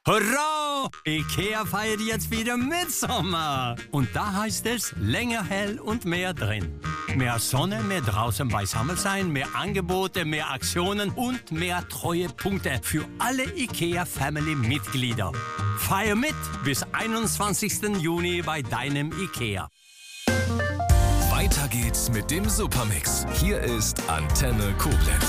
Hurra! IKEA feiert jetzt wieder Mitsommer. Und da heißt es länger hell und mehr drin. Mehr Sonne, mehr draußen beisammen sein, mehr Angebote, mehr Aktionen und mehr Treuepunkte für alle IKEA-Family-Mitglieder. Feier mit bis 21. Juni bei deinem IKEA. Weiter geht's mit dem Supermix. Hier ist Antenne Koblenz.